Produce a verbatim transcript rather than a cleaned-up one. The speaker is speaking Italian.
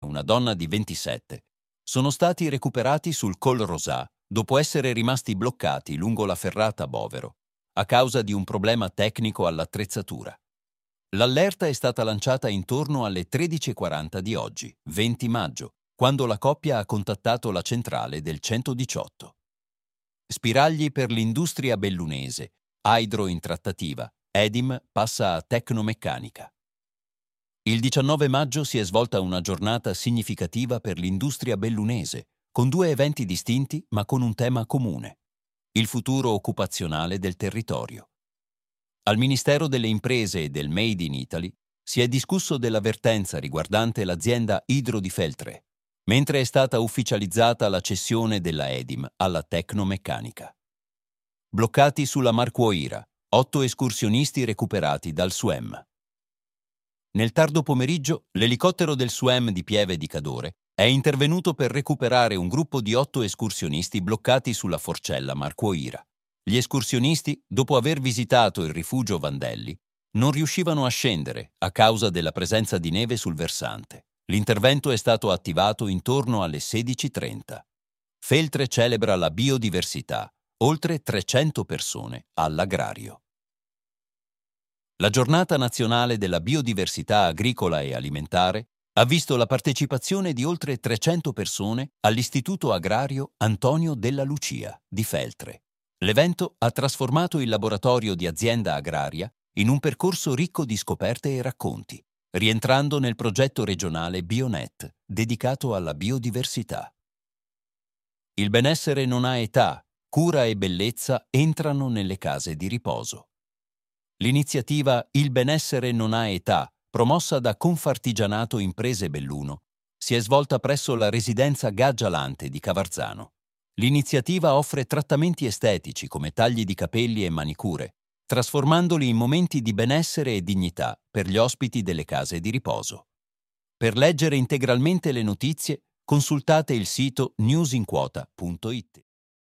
una donna di ventisette, sono stati recuperati sul Col Rosà dopo essere rimasti bloccati lungo la ferrata Bovero a causa di un problema tecnico all'attrezzatura. L'allerta è stata lanciata intorno alle tredici e quaranta di oggi, venti maggio, quando la coppia ha contattato la centrale del centodiciotto. Spiragli per l'industria bellunese, Hydro in trattativa, Edim passa a Tecnomeccanica. Il diciannove maggio si è svolta una giornata significativa per l'industria bellunese, con due eventi distinti ma con un tema comune: il futuro occupazionale del territorio. Al Ministero delle Imprese e del Made in Italy si è discusso dell'avvertenza riguardante l'azienda Hydro di Feltre, mentre è stata ufficializzata la cessione della Edim alla Tecnomeccanica. Bloccati sulla Marcuoira, otto escursionisti recuperati dal SUEM. Nel tardo pomeriggio, l'elicottero del SUEM di Pieve di Cadore è intervenuto per recuperare un gruppo di otto escursionisti bloccati sulla forcella Marcuoira. Gli escursionisti, dopo aver visitato il rifugio Vandelli, non riuscivano a scendere a causa della presenza di neve sul versante. L'intervento è stato attivato intorno alle sedici e trenta. Feltre celebra la biodiversità, oltre trecento persone all'agrario. La Giornata Nazionale della Biodiversità Agricola e Alimentare ha visto la partecipazione di oltre trecento persone all'Istituto Agrario Antonio della Lucia di Feltre. L'evento ha trasformato il laboratorio di azienda agraria in un percorso ricco di scoperte e racconti, rientrando nel progetto regionale Bionet, dedicato alla biodiversità. Il benessere non ha età, cura e bellezza entrano nelle case di riposo. L'iniziativa Il benessere non ha età, promossa da Confartigianato Imprese Belluno, si è svolta presso la residenza Gaggialante di Cavarzano. L'iniziativa offre trattamenti estetici come tagli di capelli e manicure, trasformandoli in momenti di benessere e dignità per gli ospiti delle case di riposo. Per leggere integralmente le notizie, consultate il sito newsinquota punto it.